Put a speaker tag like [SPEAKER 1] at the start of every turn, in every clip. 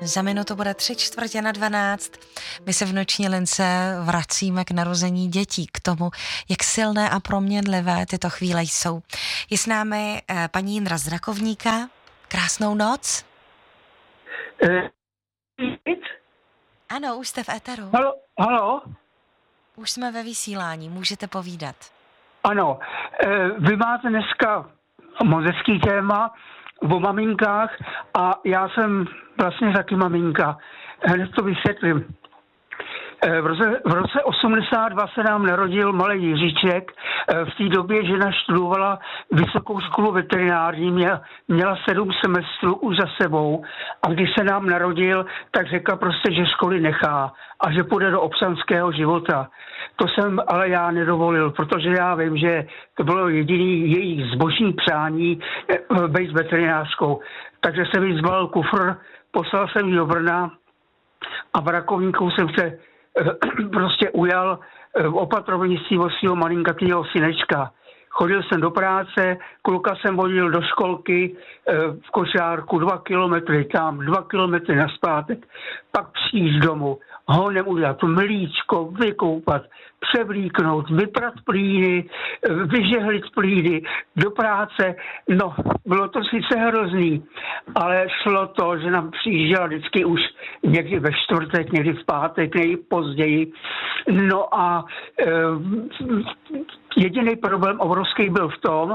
[SPEAKER 1] Za minutu bude 3/4 na 12. My se v Noční lince vracíme k narození dětí, k tomu, jak silné a proměnlivé tyto chvíle jsou. Je s námi paní Jindra z Rakovníka. Krásnou noc. Ano, už jste v éteru.
[SPEAKER 2] Halo?
[SPEAKER 1] Už jsme ve vysílání, můžete povídat.
[SPEAKER 2] Ano, vy máte dneska moc hezký téma o maminkách a já jsem vlastně taky maminka. Hned to vysvětlím. V roce 82 se nám narodil malý Jiříček. V té době žena študovala vysokou školu veterinární, měla 7 semestrů už za sebou a když se nám narodil, tak řekla prostě, že školy nechá a že půjde do občanského života. To jsem ale já nedovolil, protože já vím, že to bylo jediný jejich zbožní přání být veterinářskou. Takže jsem jí zbalil kufr, poslal jsem ji do Brna a v Rakovníku jsem se prostě ujal opatrovnictví o svého malinkatýho synečka. Chodil jsem do práce, kluka jsem vodil do školky v košárku 2 kilometry tam, 2 kilometry nazpátek, pak přijít domů, honem udělat mlíčko, vykoupat, převlíknout, vyprat plíny, vyžehlit plíny, do práce. No, bylo to sice hrozný, ale šlo to, že nám přijížděla vždycky už někdy ve čtvrtek, někdy v pátek, někdy později. No a jediný problém obrovský byl v tom,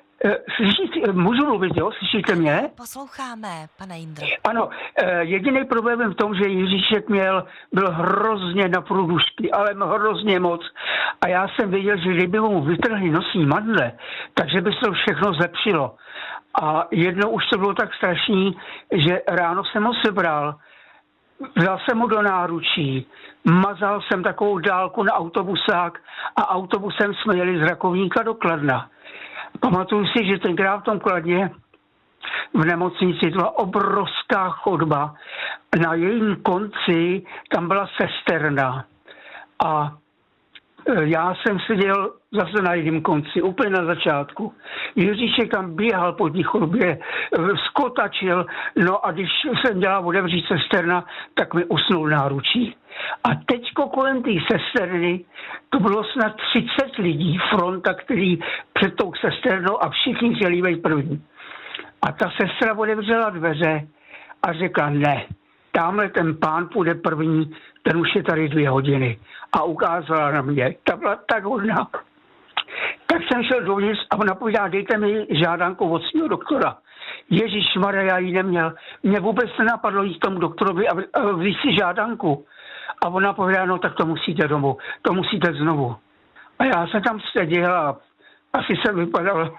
[SPEAKER 2] můžu mluvit, jo? Slyšíte mě?
[SPEAKER 1] Posloucháme, pane Jindro.
[SPEAKER 2] Ano, jediný problém je v tom, že Jiříšek byl hrozně na průdušky, ale hrozně moc. A já jsem věděl, že kdyby mu vytrhli nosní mandle, takže by se to všechno zlepšilo. A jednou už to bylo tak strašný, že ráno jsem ho sebral, vzal jsem ho do náručí, mazal jsem takovou dálku na autobusák a autobusem jsme jeli z Rakovníka do Kladna. Pamatuju si, že tenkrát v tom Kladně v nemocnici byla obrovská chodba. Na jejím konci tam byla sesterna. A já jsem seděl zase na jiném konci, úplně na začátku. Jiříček tam běhal po té chodbě, skotačil, no a když jsem dělal otevřít sesterna, tak mi usnul náručí. A teďko kolem té sesterny, to bylo snad 30 lidí, fronta, který před tou sesternou a všichni chtěli být první. A ta sestra otevřela dveře a řekla, ne, tamhle ten pán půjde první, ten už je tady 2 hodiny. A ukázala na mě, ta byla tak hodná. Tak jsem šel dovnitř a ona povídá, dejte mi žádanku od svého doktora. Ježišmarja, já ji neměl. Mě vůbec nenapadlo jít k tomu doktorovi a vzít si žádanku. A ona povídá, no tak to musíte domů, to musíte znovu. A já jsem tam seděl a asi jsem vypadal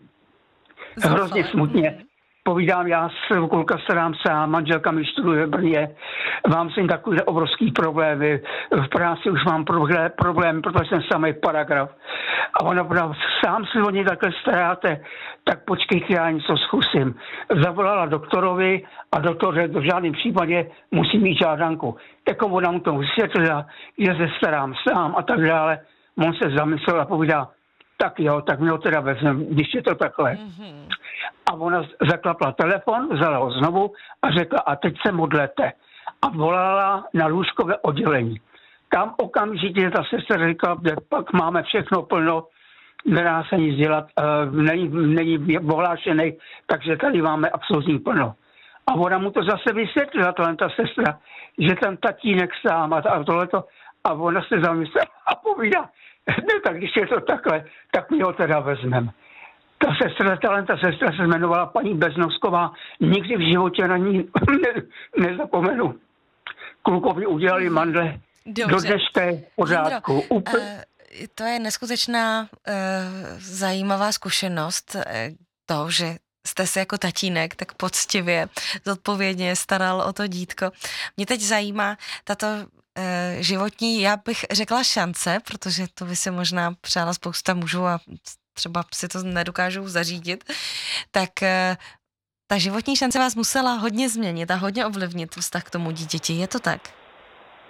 [SPEAKER 2] hrozně smutně. Povídám, já s kulka starám sám, manželka mi studuje v Brně, mám s ním takový obrovský problémy, v práci už mám problém, protože jsem samý paragraf. A ona povedala, sám se o něj takhle staráte, tak počkejte, já něco zkusím. Zavolala doktorovi a doktor řekl, v žádném případě musí mít žádanku. Tak ona mu to vysvětlila, že se starám sám a tak dále. On se zamyslel a povídá, tak jo, tak mi ho teda vezmeme, když je to takhle. Mm-hmm. A ona zaklapla telefon, vzala ho znovu a řekla, a teď se modlete. A volala na lůžkové oddělení. Tam okamžitě ta sestra řekla, že pak máme všechno plno, nedá se nic dělat, není ohlášený, takže tady máme absolutní plno. A ona mu to zase vysvětlila, ta sestra, že ten tatínek sám a tohleto, a ona se zamyslela a povídá, ne, tak když je to takhle, tak mi ho teda vezmeme. Ta sestra se jmenovala paní Beznosková, nikdy v životě na ní nezapomenu. Klukovi udělali mandle, do dneška je v pořádku.
[SPEAKER 1] To je neskutečná zajímavá zkušenost, to, že jste se jako tatínek tak poctivě, zodpovědně staral o to dítko. Mě teď zajímá tato životní, já bych řekla šance, protože to by si možná přála spousta mužů a třeba si to nedokážou zařídit, tak ta životní šance vás musela hodně změnit a hodně ovlivnit vztah k tomu dítěti. Je to tak?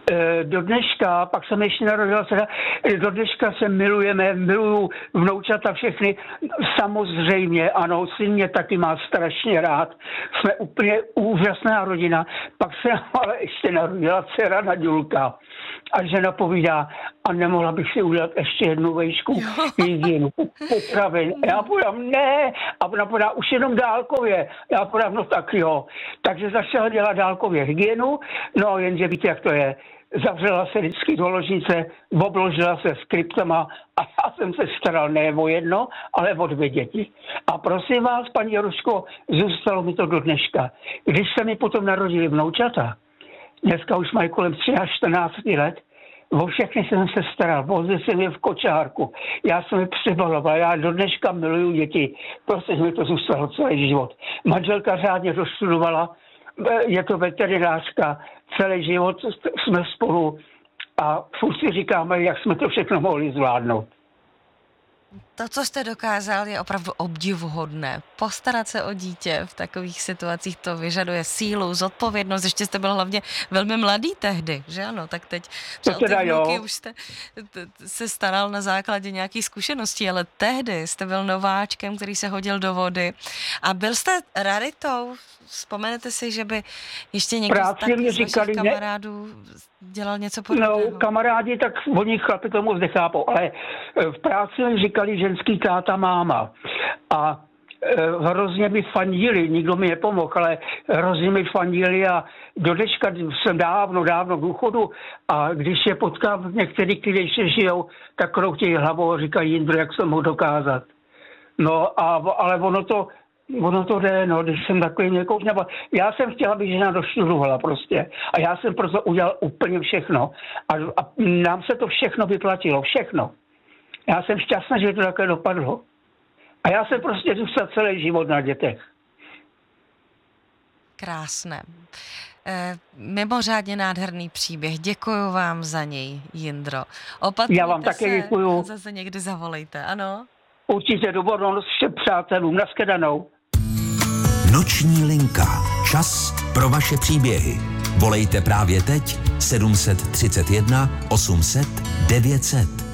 [SPEAKER 2] do dneška, pak jsem ještě narodila dcera, do dneška se milujeme, miluju vnoučata všechny, samozřejmě, ano, syn mě taky má strašně rád, jsme úplně úžasná rodina, pak se nám ale ještě narodila dcera Naďulka a žena povídá, a nemohla bych si udělat ještě jednu vejšku hygienu potravin. Já podám, ne, a ona podá už jenom dálkově. Já podám, no tak jo. Takže začala dělat dálkově hygienu, no jenže víte, jak to je. Zavřela se vždycky do ložnice, obložila se skriptama a já jsem se staral ne o jedno, ale o 2 děti. A prosím vás, paní Jaruško, zůstalo mi to do dneška. Když se mi potom narodili vnoučata, dneska už mají kolem 13-14 let, o všechny jsem se staral, vozil jsem je v kočárku, já jsem je přebaloval, já do dneška miluju děti, prostě mi to zůstalo celý život. Manželka řádně dostudovala, je to veterinářka, celý život jsme spolu a furt si říkáme, jak jsme to všechno mohli zvládnout.
[SPEAKER 1] To, co jste dokázal, je opravdu obdivuhodné. Postarat se o dítě v takových situacích, to vyžaduje sílu, zodpovědnost. Ještě jste byl hlavně velmi mladý tehdy, že ano? Tak teď třeba o ty vnuky už jste se staral na základě nějakých zkušeností, ale tehdy jste byl nováčkem, který se hodil do vody. A byl jste raritou? Vzpomenete si, že by ještě někdo z vašich kamarádů dělal něco podobného?
[SPEAKER 2] No, kamarádi, tak oni chlapi to moc nechápou, ale v práci mi říkali ženský táta, máma. A hrozně mi fandili, nikdo mi nepomohl, ale hrozně mi fandili a do dneška jsem dávno v důchodu a když je potkám některý, kteří ještě žijou, tak kroutějí hlavou a říkají, Jindro, jak jsem mohl dokázat. No, ale ono to jde, no, když jsem takový někoho nebo já jsem chtěla, aby žena doštudovala prostě. A já jsem proto udělal úplně všechno. A nám se to všechno vyplatilo, všechno. Já jsem šťastný, že to takhle dopadlo. A já jsem prostě zůstal celý život na dětech.
[SPEAKER 1] Krásné. Mimořádně nádherný příběh. Děkuju vám za něj, Jindro.
[SPEAKER 2] Já vám také děkuju.
[SPEAKER 1] Zase někdy zavolejte, ano?
[SPEAKER 2] Určitě dobrou všem přátelům. Nashledanou.
[SPEAKER 3] Noční linka. Čas pro vaše příběhy. Volejte právě teď 731 800 900.